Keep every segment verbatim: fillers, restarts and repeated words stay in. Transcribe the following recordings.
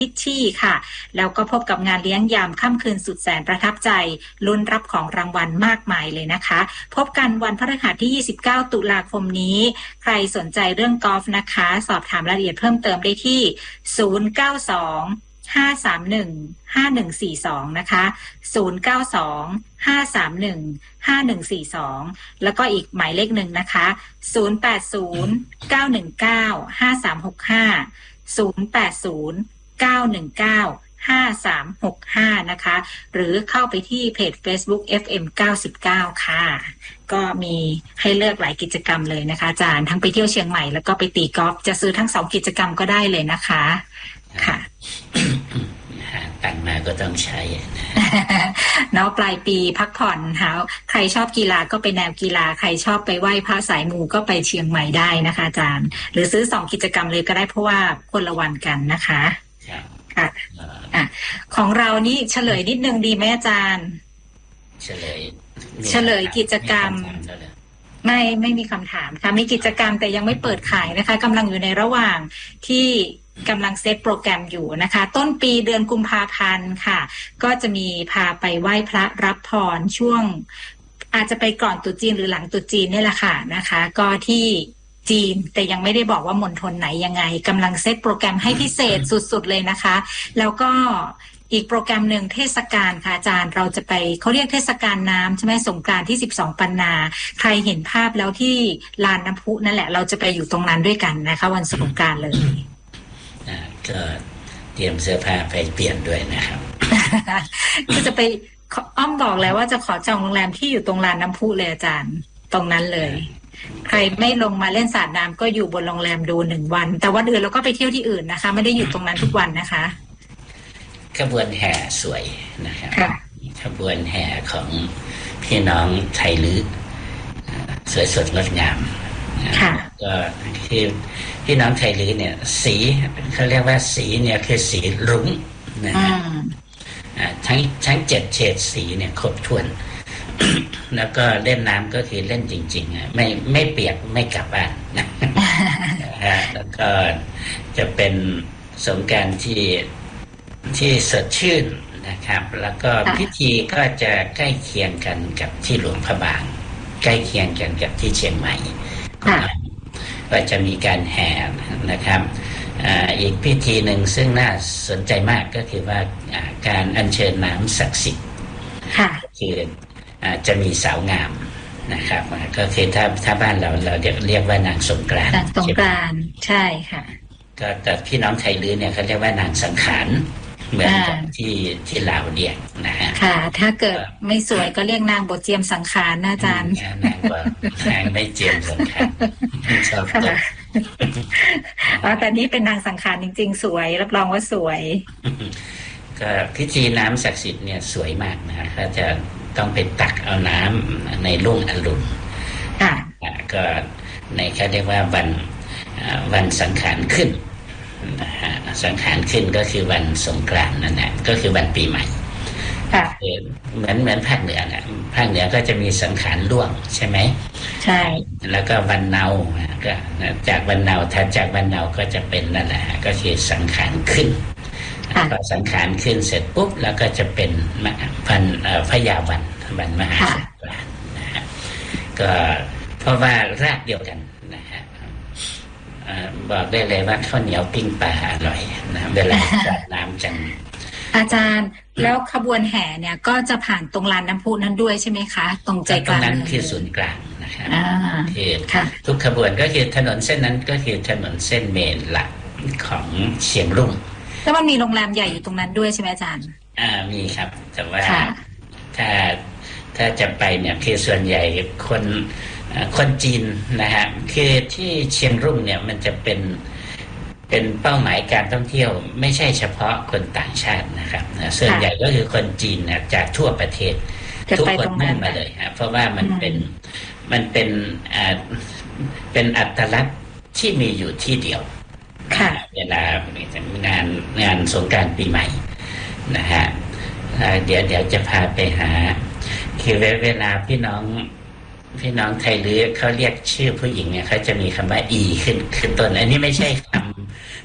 พิชชี่ค่ะแล้วก็พบกับงานเลี้ยงยามค่ำคืนสุดแสนประทับใจลุ้นรับของรางวัลมากมายเลยนะคะพบกันวันพฤหัสที่ยี่สิบเก้าตุลาคมนี้ใครสนใจเรื่องกอล์ฟนะคะสอบถามรายละเอียดเพิ่มเติมได้ที่ศูนย์ เก้า สอง ห้า สาม หนึ่ง ห้า หนึ่ง สี่ สองนะคะศูนย์ เก้า สอง ห้า สาม หนึ่ง ห้า หนึ่ง สี่ สองแล้วก็อีกหมายเลขหนึ่งนะคะศูนย์ แปด ศูนย์ เก้า หนึ่ง เก้า ห้า สาม หก ห้าศูนย์ แปด ศูนย์ เก้า หนึ่ง เก้า ห้า สาม หก ห้านะคะหรือเข้าไปที่เพจ Facebook เอฟ เอ็ม เก้าสิบเก้า ค่ะก็มีให้เลือกหลายกิจกรรมเลยนะคะอาจารย์ทั้งไปเที่ยวเชียงใหม่แล้วก็ไปตีกอล์ฟจะซื้อทั้งสองกิจกรรมก็ได้เลยนะคะค่ะตังมาก็ต้องใช้เนาะปลายปีพักผ่อนหาใครชอบกีฬาก็ไปแนวกีฬาใครชอบไปไหว้พระสายมูก็ไปเชียงใหม่ได้นะคะอาจารย์หรือซื้อสองกิจกรรมเลยก็ได้เพราะว่าคนละวันกันนะคะค่ะอ่ะของเรานี่เฉลยนิดนึงดีไหมอาจารย์เฉลยเฉลยกิจกรรมไม่ไม่มีคำถามค่ะมีกิจกรรมแต่ยังไม่เปิดขายนะคะกำลังอยู่ในระหว่างที่กำลังเซตโปรแกรมอยู่นะคะต้นปีเดือนกุมภาพันธ์ค่ะก็จะมีพาไปไหว้พระรับพรช่วงอาจจะไปก่อนตรุษจีนหรือหลังตรุษจีนนี่แหละค่ะนะคะก็ที่จีนแต่ยังไม่ได้บอกว่ามณฑลไหนยังไงกำลังเซตโปรแกรมให้พิเศษสุดๆเลยนะคะแล้วก็อีกโปรแกรมหนึ่งเทศกาลค่ะอาจารย์เราจะไปเขาเรียกเทศกาลน้ำใช่ไหมสงกรานต์ที่สิบสองปันนาใครเห็นภาพแล้วที่ลานน้ำพุนั่นแหละเราจะไปอยู่ตรงนั้นด้วยกันนะคะวันสงกรานต์เลยก็เตรียมเสื้อผ้าไปเปลี่ยนด้วยนะครับก็จะไปอ้อมบอกแล้วว่าจะขอจองโรงแรมที่อยู่ตรงลานน้ำพุเลยอาจารย์ตรงนั้นเลยใครไม่ลงมาเล่นสาดน้ำก็อยู่บนโรงแรมดูหนึ่งวันแต่ว่าเดือนเราก็ไปเที่ยวที่อื่นนะคะไม่ได้อยู่ตรงนั้นทุกวันนะคะขบวนแห่สวยนะครับขบวนแห่ของพี่น้องไทยลื้อสวยสดงดงามก็คือพี่น้องไทยลื้อเนี่ยสีเขาเรียกว่าสีเนี่ยคือสีรุ้งนะฮะทั้งทั้งเจ็ดเฉดสีเนี่ยครบถ้วนแล้วก็เล่นน้ำก็คือเล่นจริงๆไม่ไม่เปียกไม่กลับบ้านนะแล้วก็จะเป็นสงกรานต์ที่ที่สดชื่นนะครับแล้วก็พิธีก็จะใกล้เคียงกันกับที่หลวงพระบางใกล้เคียงกันกับที่เชียงใหม่ก็จะมีการแห่นะครับอีกพิธีหนึ่งซึ่งน่าสนใจมากก็คือว่าการอัญเชิญน้ำศักดิ์สิทธิ์คือจะมีสาวงามนะครับก็คือถ้าถ้าบ้านเราเราเรียกว่านางสงกรานต์สงกรานต์ใช่ค่ะก็แต่พี่น้องไทยลื้อเนี่ยเขาเรียกว่านางสังขารเหมือนกับที่ที่ลาวเรียกนะฮะค่ะถ้าเกิดไม่สวยก็เรียกนางบทเจียมสังขารนะอาจารย์นางว่านางไม่เจียมสังขารชอบค่ะอ๋อแต่นี่เป็นนางสังขารจริงๆสวยรับรองว่าสวยก็พิธีน้ำศักดิ์สิทธิ์เนี่ยสวยมากนะก็จะต้องไปตักเอาน้ำในรุ่งอรุณค่ะก็ในเขาเรียกว่าวันวันสังขารขึ้นนะฮะสังขารขึ้นก็คือวันสงกรานต์นั่นแหละก็คือวันปีใหม่ค่ะเหมือนเหมือนภาคเหนือนะภาคเหนือก็จะมีสังขารล่วงใช่ไหมใช่แล้วก็วันเนาก็จากวันเนาถัดจากวันเนาก็จะเป็นนั่นแหละก็คือสังขารขึ้นพอสังขารขึ้นเสร็จปุ๊บแล้วก็จะเป็นวันพยาวันวันมหาสงกรานต์นะฮะก็เพราะว่ารากเดียวกันนะฮะบอกได้เลยว่าข้าวเหนียวปิ้งปลาอร่อยนะเวลาจัดน้ำจังอาจารย์แล้วขบวนแห่เนี่ยก็จะผ่านตรงลานน้ำพุนั้นด้วยใช่ไหมคะตรงใจกลางนั้นคือศูนย์กลางนะครับคือทุกขบวนก็คือถนนเส้นนั้นก็คือถนนเส้นเมนหลักของเชียงรุ่งแล้วมันมีโรงแรมใหญ่อยู่ตรงนั้นด้วยใช่ไหมอาจารย์อ่ามีครับแต่ว่าถ้าถ้าจะไปเนี่ยคือส่วนใหญ่คนคนจีนนะฮะคือที่เชียงรุ่งเนี่ยมันจะเป็นเป็นเป้าหมายการท่องเที่ยวไม่ใช่เฉพาะคนต่างชาตินะครับส่วนใหญ่ก็คือคนจีนนะจากทั่วประเทศทุกคนมุ่งมาเลยครับเพราะว่ามันเป็นมันเป็นอ่าเป็นอัตลักษณ์ที่มีอยู่ที่เดียวเวลางานงานสงกรานต์ปีใหม่นะฮะเดี๋ยวเดี๋ยวจะพาไปหาคือเวลาพี่น้องพี่น้องไทยลื้อเขาเรียกชื่อผู้หญิงเนี่ยเขาจะมีคำว่าอีขึ้นขึ้นต้นอันนี้ไม่ใช่ค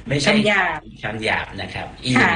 ไม่ใช่คำหยาบคำหยาบนะครับอี